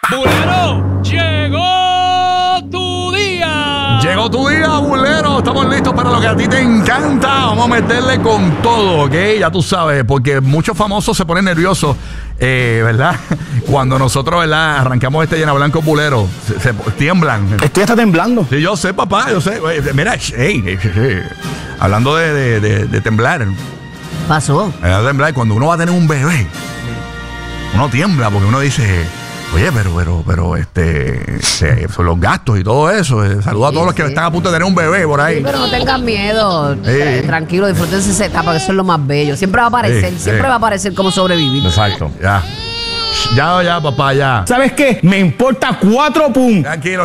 Bulero, llegó tu día. Llegó tu día, bulero. Estamos listos para lo que a ti te encanta. Vamos a meterle con todo, ¿ok? Ya tú sabes, porque muchos famosos se ponen nerviosos, ¿verdad? Cuando nosotros, ¿verdad? Arrancamos este Llena Blanco bulero. Se tiemblan. Estoy hasta temblando. Sí, yo sé, papá, yo sé. Mira, hablando de temblar. Pasó. De temblar, cuando uno va a tener un bebé, uno tiembla porque uno dice... Oye, pero son los gastos y todo eso. Saludo a todos los que están a punto de tener un bebé por ahí. Sí, pero no tengan miedo. Sí. Tranquilo, disfrútense esa etapa, que eso es lo más bello. Siempre va a aparecer, siempre va a aparecer cómo sobrevivir. Exacto. Ya, papá, ya. ¿Sabes qué? Me importa 4 puntos. Tranquilo.